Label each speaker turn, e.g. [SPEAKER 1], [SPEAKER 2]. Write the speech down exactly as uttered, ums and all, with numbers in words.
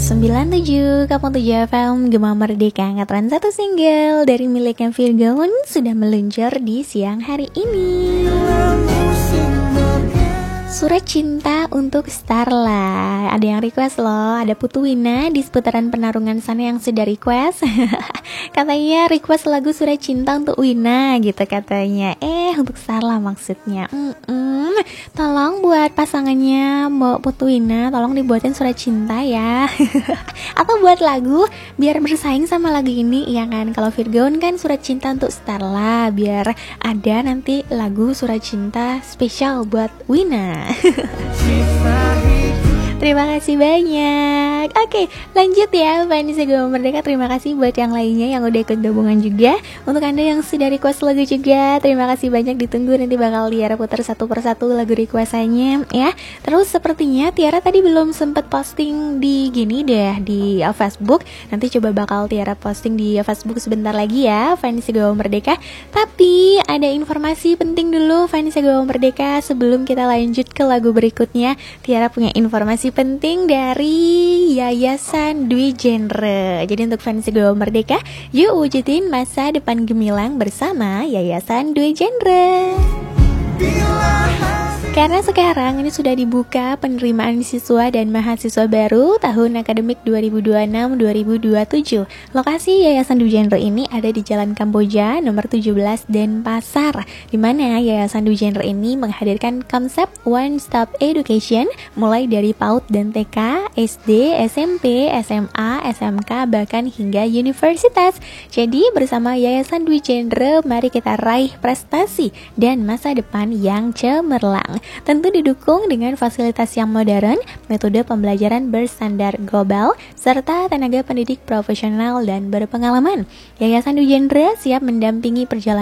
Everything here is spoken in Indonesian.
[SPEAKER 1] sembilan tujuh koma tujuh F M Gema Merdeka, ngetren satu single dari miliknya Virgon sudah meluncur di siang hari ini. Surat cinta untuk Starla. Ada yang request loh, ada Putu Wina di seputaran Penarungan sana yang sudah request. Katanya request lagu Surat Cinta untuk Wina gitu katanya. Eh untuk Starla maksudnya. Mm-mm. Tolong buat pasangannya Mbak Putu Wina, tolong dibuatin surat cinta ya. Atau buat lagu biar bersaing sama lagu ini, ya kan? Kalau Virgon kan surat cinta untuk Starla, biar ada nanti lagu surat cinta spesial buat Wina. Terima kasih banyak. Oke, lanjut ya fans Gema Merdeka. Terima kasih buat yang lainnya yang udah ikut gabungan juga. Untuk Anda yang sudah request lagu juga, terima kasih banyak. Ditunggu nanti bakal Tiara putar satu persatu lagu requestannya ya. Terus sepertinya Tiara tadi belum sempat posting di gini deh, di uh, Facebook. Nanti coba bakal Tiara posting di uh, Facebook sebentar lagi ya fans Gema Merdeka. Tapi ada informasi penting dulu fans Gema Merdeka sebelum kita lanjut ke lagu berikutnya. Tiara punya informasi penting dari Yayasan Dwi Genre. Jadi untuk fans Gema Merdeka, yuk wujudin masa depan gemilang bersama Yayasan Dwi Genre. Karena sekarang ini sudah dibuka penerimaan siswa dan mahasiswa baru tahun akademik dua ribu dua puluh enam dua ribu dua puluh tujuh. Lokasi Yayasan Dwi Genre ini ada di Jalan Kamboja nomor tujuh belas Denpasar, di mana Yayasan Dwi Genre ini menghadirkan konsep one stop education mulai dari PAUD dan T K, S D, S M P, S M A, S M K, bahkan hingga universitas. Jadi bersama Yayasan Dwi Genre, mari kita raih prestasi dan masa depan yang cemerlang. Tentu didukung dengan fasilitas yang modern, metode pembelajaran berstandar global, serta tenaga pendidik profesional dan berpengalaman. Yayasan Dwi Genre siap mendampingi perjalanan